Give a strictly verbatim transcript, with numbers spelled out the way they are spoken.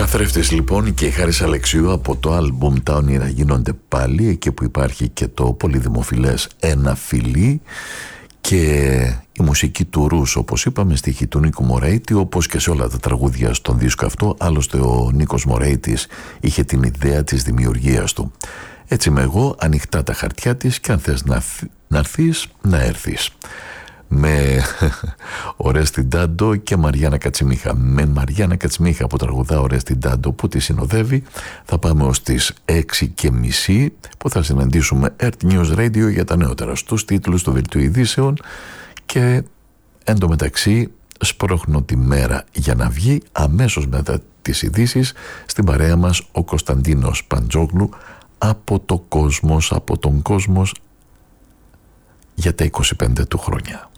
Καθρέφτης λοιπόν και η Χάρης Αλεξίου από το άλμπουμ «Τα όνειρα γίνονται πάλι», εκεί που υπάρχει και το πολύ δημοφιλές «Ένα φιλί» και η μουσική του Ρούς, όπως είπαμε, στίχη του Νίκου Μωρέιτη, όπως και σε όλα τα τραγούδια στον δίσκο αυτό. Άλλωστε ο Νίκος Μωρέιτης είχε την ιδέα της δημιουργίας του. Έτσι είμαι εγώ, ανοιχτά τα χαρτιά της, και αν θες να, να έρθεις, να έρθεις. Με Ορέστη Ντάντο και Μαριάννα Κατσιμίχα. Με Μαριάννα Κατσιμίχα που τραγουδά Ορέστη Ντάντο που τη συνοδεύει, θα πάμε ως τις έξι και μισή που θα συναντήσουμε Earth News Radio για τα νεότερα στους τίτλους του δελτίου ειδήσεων, και εντωμεταξύ σπρώχνω τη μέρα για να βγει αμέσως μετά τις ειδήσεις στην παρέα μας ο Κωνσταντίνος Παντζόγλου από το Κόσμος, από τον Κόσμος για τα είκοσι πέντε του χρόνια.